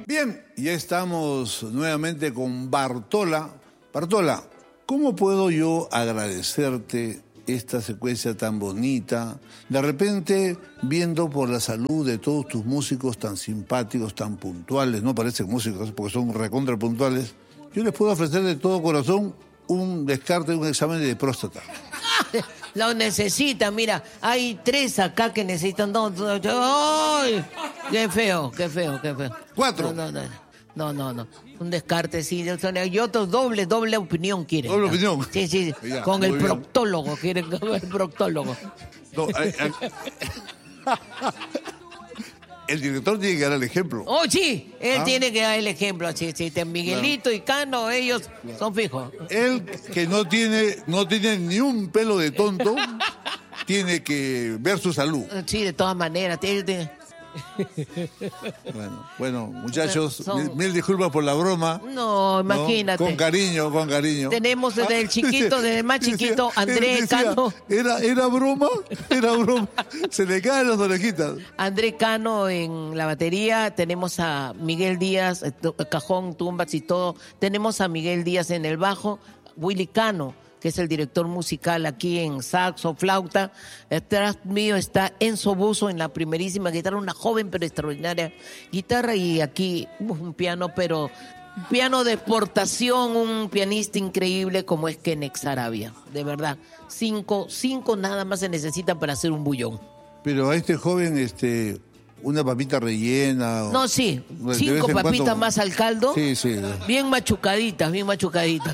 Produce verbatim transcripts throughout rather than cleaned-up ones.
Bien, ya estamos nuevamente con Bartola. Bartola, ¿cómo puedo yo agradecerte esta secuencia tan bonita? De repente, viendo por la salud de todos tus músicos tan simpáticos, tan puntuales, no parecen músicos porque son recontra puntuales, yo les puedo ofrecer de todo corazón un descarte de un examen de próstata. Lo necesitan, mira, hay tres acá que necesitan dos. dos, dos. ¡Ay! Qué feo, qué feo, qué feo. Cuatro. No, no, no, no, no, no. Un descarte, sí. Y otros doble, doble opinión quieren. ¿Doble opinión? Sí, sí, sí. Ya, con el muy bien. proctólogo, quieren con el proctólogo. No, ay, ay. El director tiene que dar el ejemplo. Oh, sí, él ¿Ah? tiene que dar el ejemplo. Sí, sí, Miguelito y Cano, ellos son fijos. Él, que no tiene, no tiene ni un pelo de tonto, tiene que ver su salud. Sí, de todas maneras. Tiene, tiene- Bueno, bueno, muchachos, Son- mil, mil disculpas por la broma. No, ¿no? imagínate. Con cariño, con cariño. Tenemos desde el chiquito, desde el más Decía- chiquito, Andrés decía, Cano. Era, era broma, era broma. Se le caen las orejitas. André Cano en la batería, tenemos a Miguel Díaz, eh, tu- cajón, tumbas y todo. Tenemos a Miguel Díaz en el bajo, Willy Cano, que es el director musical aquí en saxo, flauta. Detrás mío está Enzo Buzo en la primerísima guitarra, una joven pero extraordinaria guitarra, y aquí uf, un piano, pero un piano de exportación, un pianista increíble como es Kenex Arabia, de verdad. Cinco, cinco nada más se necesitan para hacer un bullón. Pero a este joven, este, una papita rellena. o- No, sí, de vez cinco en papitas cuando- más al caldo, Sí, sí. bien machucaditas, bien machucaditas.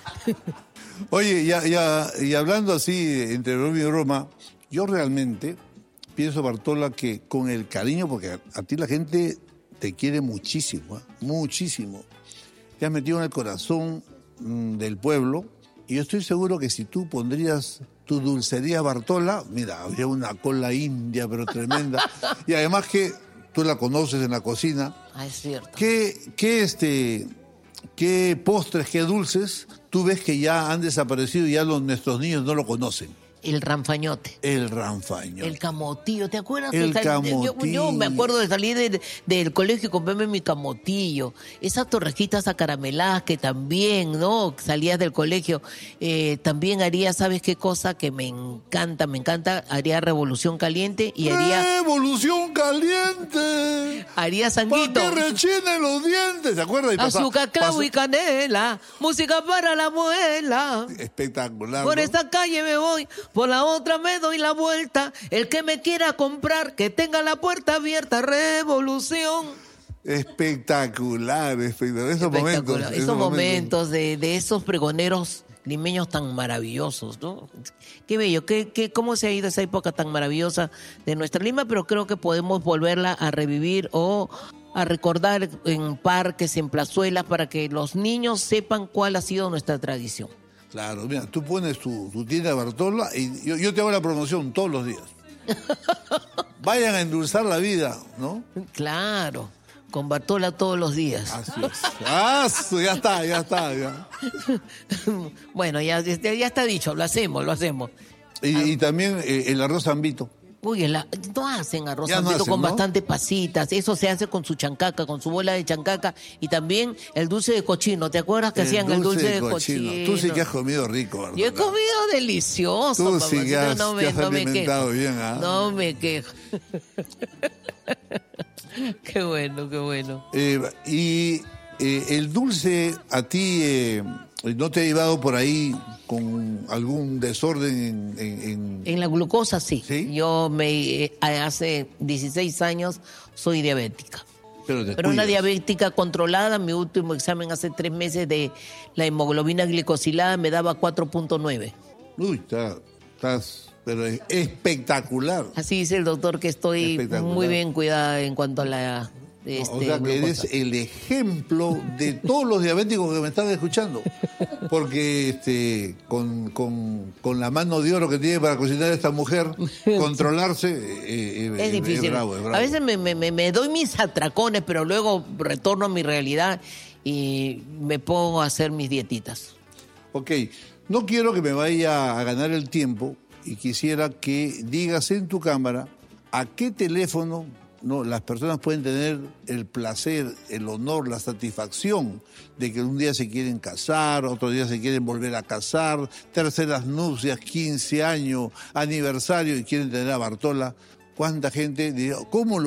Oye, ya, ya, y hablando así entre broma y broma, yo realmente pienso, Bartola, que con el cariño, porque a, a ti la gente te quiere muchísimo, ¿eh? muchísimo. Te has metido en el corazón mm, del pueblo, y yo estoy seguro que si tú pondrías tu dulcería Bartola, mira, habría una cola india, pero tremenda. Y además que tú la conoces en la cocina. Ah, es cierto. ¿Qué, qué, este, qué postres, qué dulces tú ves que ya han desaparecido y ya los, nuestros niños no lo conocen? El ranfañote. El ranfaño. El camotillo, ¿te acuerdas? El que sal- yo- Yo, camotillo. me acuerdo de salir de- del colegio y comprarme mi camotillo. Esas torrejitas acarameladas que también, ¿no? Salías del colegio. Eh, también haría, ¿sabes qué cosa? Que me encanta, me encanta. Haría Revolución Caliente y haría, ¡Revolución caliente! haría ¡Para sanguito. que rechinen los dientes! ¿Se acuerdan? Y pasa- Azúcar, clavo pasa- y canela. Música para la abuela. Espectacular. Por ¿no? esta calle me voy, por la otra me doy la vuelta. El que me quiera comprar, que tenga la puerta abierta. Revolución. Espectacular, espectacular. Esos Espectacular. momentos. Esos momentos de, de esos pregoneros limeños tan maravillosos, ¿no? Qué bello, qué, qué, cómo se ha ido esa época tan maravillosa de nuestra Lima, pero creo que podemos volverla a revivir o a recordar en parques, en plazuelas, para que los niños sepan cuál ha sido nuestra tradición. Claro, mira, tú pones tu, tu tienda Bartola y yo, yo te hago la promoción todos los días. Vayan a endulzar la vida, ¿no? Claro, con Bartola todos los días. Así es. Ah, su- ya está, ya está. Ya. Bueno, ya, ya ya está dicho, lo hacemos, lo hacemos. Y, y también eh, el arroz zambito. Uy, el a- no hacen arroz Ya no zambito hacen, con ¿no? bastante pasitas. Eso se hace con su chancaca, con su bola de chancaca. Y también el dulce de cochino. ¿Te acuerdas que hacían el dulce de cochino? Tú sí que has comido rico, Bartola. Yo he comido delicioso, Tú mamá, sí que si no, has- no te me, has no me alimentado quejo. bien, ¿ah? No me quejo. Qué bueno, qué bueno. Eh, y eh, el dulce a ti eh, no te ha llevado por ahí con algún desorden en... en- en- En la glucosa sí. ¿Sí? Yo me eh, hace dieciséis años soy diabética. pero te Pero una cuidas. diabética controlada. Mi último examen hace tres meses de la hemoglobina glicosilada me daba cuatro punto nueve. Uy, está- estás... Pero es espectacular. Así dice el doctor que estoy Espectacular. muy bien cuidada en cuanto a la este, O sea que glucosa. eres el ejemplo de todos los diabéticos que me están escuchando. Porque este, con, con, con la mano de oro que tiene para cocinar esta mujer, controlarse eh, eh, Es difícil. bravo, es bravo. A veces me, me, me- me doy mis atracones, pero luego retorno a mi realidad y me pongo a hacer mis dietitas. Ok, no quiero que me vaya a ganar el tiempo y quisiera que digas en tu cámara a qué teléfono no, las personas pueden tener el placer, el honor, la satisfacción de que un día se quieren casar, otro día se quieren volver a casar, terceras nupcias, quince años, aniversario y quieren tener a Bartola. ¿Cuánta gente diría, cómo lo